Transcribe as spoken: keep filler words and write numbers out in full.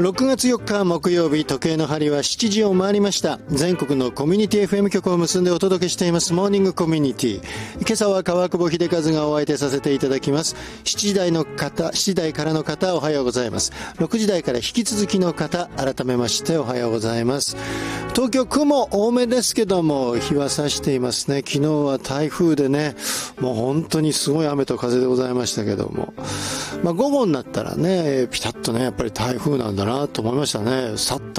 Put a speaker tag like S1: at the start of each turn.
S1: ろくがつよっか木曜日、時計の針はしちじを回りました。全国のコミュニティ エフエム 局を結んでお届けしていますモーニングコミュニティ。今朝は川久保秀和がお相手させていただきます。しちじ台の方、しちじ台からの方、おはようございます。ろくじ台から引き続きの方、改めましておはようございます。東京雲多めですけども日は差していますね。昨日は台風でね、もう本当にすごい雨と風でございましたけども、まあ午後になったらね、ピタッとね、やっぱり台風なんだなと思いましたね。去った